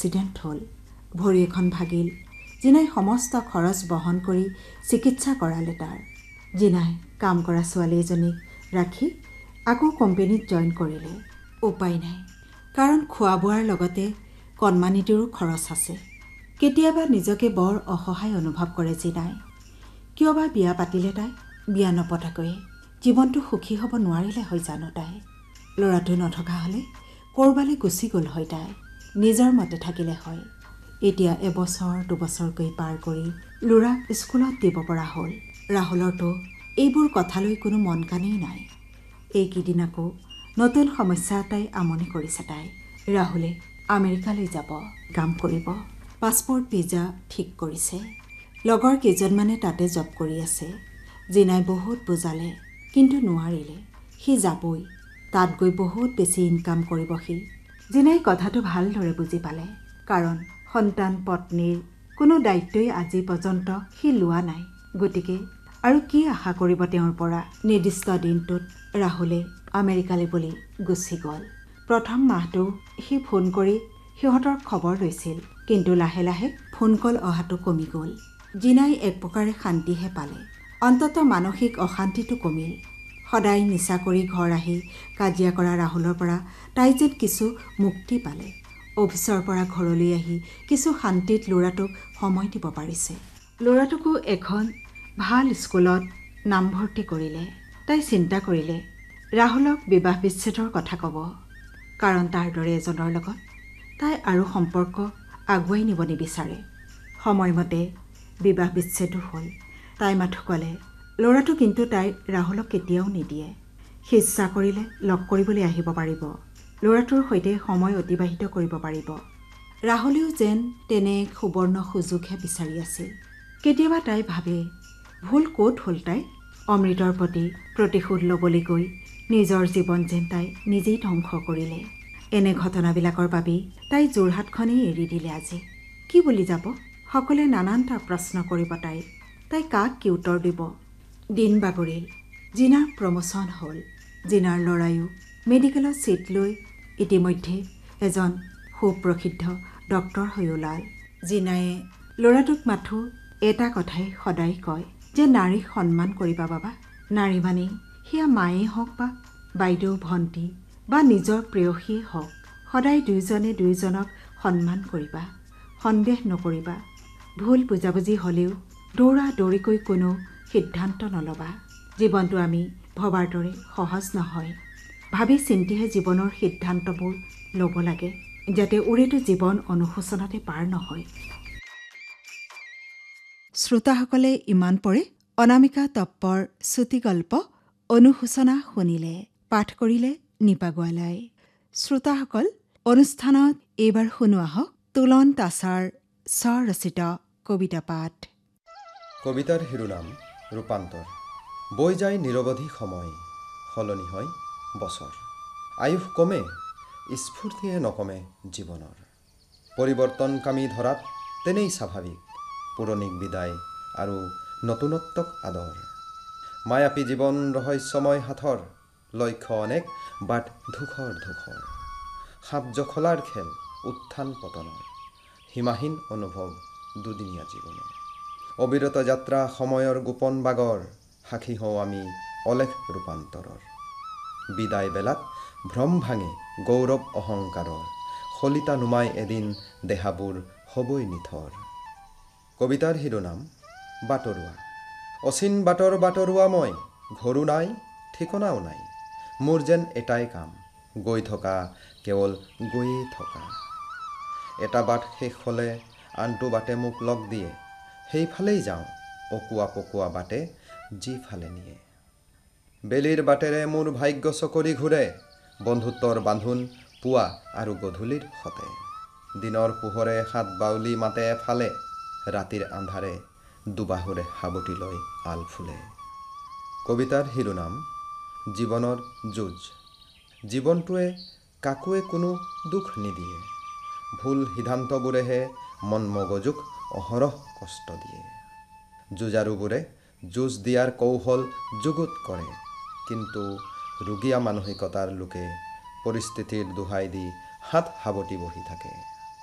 Accident হ'ল। ভৰি এখন ভাগিল। জিনাই সমস্ত খৰচ বহন কৰি চিকিৎসা কৰালে তাৰ। জিনাই কাম কৰা ছোৱালী এজনীক ৰাখি আকৌ কোম্পেনীত জইন কৰিলে। উপায় নাই, কাৰণ খোৱা বোৱাৰ লগতে কণমানিটোৰো খৰচ আছে। কেতিয়াবা নিজকে বৰ অসহায় অনুভৱ কৰে জিনাই। কিয় বা বিয়া পাতিলে তাই? বিয়া নপতাকৈয়ে জীৱনটো সুখী হ'ব নোৱাৰিলে হয় জানো তাই? ল'ৰাটো নথকা হ'লে ক'ৰবালৈ গুচি গ'ল হয় তাই, নিজৰ মতে থাকিলে হয়। এতিয়া এবছৰ দুবছৰকৈ পাৰ কৰি ল'ৰাক স্কুলত দিব পৰা হ'ল। ৰাহুলৰতো এইবোৰ কথালৈ কোনো মন কাণেই নাই। এইকেইদিন আকৌ নতুন সমস্যা এটাই আমনি কৰিছে তাই। ৰাহুলে আমেৰিকালৈ যাব, কাম কৰিব। পাছপৰ্ট ভিজা ঠিক কৰিছে। লগৰ কেইজনমানে তাতে জব কৰি আছে। জিনাই বহুত বুজালে, কিন্তু নোৱাৰিলে। সি যাবই, তাত গৈ বহুত বেছি ইনকাম কৰিব সি। জিনাই কথাটো ভালদৰে বুজি পালে, কাৰণ সন্তান পত্নীৰ কোনো দায়িত্বই আজি পৰ্যন্ত সি লোৱা নাই। গতিকে আৰু কি আশা কৰিব তেওঁৰ পৰা? নিৰ্দিষ্ট দিনটোত ৰাহুলে আমেৰিকালৈ বুলি গুচি গ'ল। প্ৰথম মাহটো সি ফোন কৰি সিহঁতৰ খবৰ লৈছিল, কিন্তু লাহে লাহে ফোন কল অহাটো কমি গ'ল। জিনাই এক প্ৰকাৰে শান্তিহে পালে। অন্ততঃ মানসিক অশান্তিটো কমিল। সদায় নিচা কৰি ঘৰ আহি কাজিয়া কৰা ৰাহুলৰ পৰা তাই যেন কিছু মুক্তি পালে। অফিচৰ পৰা ঘৰলৈ আহি কিছু শান্তিত ল'ৰাটোক সময় দিব পাৰিছে। ল'ৰাটোকো এখন ভাল স্কুলত নামভৰ্তি কৰিলে। তাই চিন্তা কৰিলে ৰাহুলক বিবাহ বিচ্ছেদৰ কথা ক'ব, কাৰণ তাৰ দৰে এজনৰ লগত তাই আৰু সম্পৰ্ক আগুৱাই নিব নিবিচাৰে। সময়মতে বিবাহ বিচ্ছেদো হ'ল। তাই মাথো ক'লে, ল'ৰাটো কিন্তু তাই ৰাহুলক কেতিয়াও নিদিয়ে। সি ইচ্ছা কৰিলে লগ কৰিবলৈ আহিব পাৰিব, ল'ৰাটোৰ সৈতে সময় অতিবাহিত কৰিব পাৰিব। ৰাহুলেও যেন তেনে সুবৰ্ণ সুযোগহে বিচাৰি আছিল। কেতিয়াবা তাই ভাবে, ভুল ক'ত হ'ল তাই? অমৃতৰ প্ৰতি প্ৰতিশোধ ল'বলৈ গৈ নিজৰ জীৱন যেন তাই নিজেই ধ্বংস কৰিলে। এনে ঘটনাবিলাকৰ বাবেই তাই যোৰহাটখনেই এৰি দিলে আজি। কি বুলি যাব? সকলোৱে নানানটা প্ৰশ্ন কৰিব তাইক। তাই কাক কি উত্তৰ দিব? দিন বাগৰিল। জিনাৰ প্ৰমোচন হ'ল। জিনাৰ ল'ৰায়ো মেডিকেলত ছিট লৈ ইতিমধ্যে এজন সুপ্ৰসিদ্ধ ডক্তৰ হৈ ওলাল। জিনায়ে ল'ৰাটোক মাথো এটা কথাই সদায় কয় যে নাৰীক সন্মান কৰিবা বাবা। নাৰী মানেই সেয়া মায়েই হওক বা বাইদেউ ভণ্টি বা নিজৰ প্ৰেয়সীয়ে হওক, সদায় দুয়োজনে দুয়োজনক সন্মান কৰিবা, সন্দেহ নকৰিবা। ভুল বুজাবুজি হ'লেও দৌৰা দৌৰিকৈ কোনো সিদ্ধান্ত নল'বা। জীৱনটো আমি ভবাৰ দৰে সহজ নহয়। ভাবি চিন্তিহে জীৱনৰ সিদ্ধান্তবোৰ ল'ব লাগে, যাতে ওৰেটো জীৱন অনুশোচনাতে পাৰ নহয়। শ্ৰোতাসকলে ইমান পৰে অনামিকা তপ্পৰ চুটিগল্প অনুশোচনা শুনিলে। পাঠ কৰিলে নিপা গোৱালাই। শ্ৰোতাসকল, অনুষ্ঠানত এইবাৰ শুনো আহক তুলন তাছাৰ স্বৰচিত কবিতা পাঠ। কবিতাৰ শিৰোনাম ৰূপান্তৰ। বৈ যায় নিৰৱধি সময়, সলনি হয় বছৰ। আয়ুস কমে, স্ফূৰ্তিয়ে নকমে জীৱনৰ। পৰিৱৰ্তনকামী ধৰাত তেনেই স্বাভাৱিক, পুৰণিক বিদায় আৰু নতুনত্বক আদৰ। মায়াপী জীৱন ৰহস্যময় হাথৰ, লক্ষ্য অনেক বাট ধূসৰ ধূসৰ। সাপ জখলাৰ খেল উত্থান পতনৰ, সীমাহীন অনুভৱ দুদিনীয়া জীৱনৰ। অবিৰত যাত্ৰা সময়ৰ গোপন বাগৰ, সাক্ষী হওঁ আমি অলেখ ৰূপান্তৰৰ। বিদায় বেলাত ভ্ৰম ভাঙে গৌৰৱ অহংকাৰৰ, শলিতা নুমাই এদিন দেহাবোৰ হ'বই নিথৰ। কবিতাৰ শিৰোনাম বাটৰুৱা। অচিন বাটৰ বাটৰুৱা মই, ঘৰো নাই ঠিকনাও নাই। মোৰ যেন এটাই কাম, গৈ থকা কেৱল গৈয়ে থকা। এটা বাট শেষ হ'লে আনটো বাটে মোক লগ দিয়ে, সেইফালেই যাওঁ অকোৱা পকোৱা বাটে যিফালে নিয়ে। বেলিৰ বাটেৰে মোৰ ভাগ্য চকৰি ঘূৰে, বন্ধুত্বৰ বান্ধোন পুৱা আৰু গধূলিৰ সতে। দিনৰ পোহৰে হাত বাউলি মাতে এফালে, ৰাতিৰ আন্ধাৰে দুবাহুৰে সাবটি লৈ আল ফুলে। কবিতাৰ শিৰোনাম জীৱনৰ যুঁজ। জীৱনটোৱে কাকোৱে কোনো দুখ নিদিয়ে, ভুল সিদ্ধান্তবোৰেহে মন মগজুক অহৰহ কষ্ট দিয়ে। যুঁজাৰুবোৰে যুঁজ দিয়াৰ কৌশল যুগুত কৰে, কিন্তু ৰুগীয়া মানসিকতাৰ লোকে পৰিস্থিতিৰ দোহাই দি হাত সাৱটি বহি থাকে।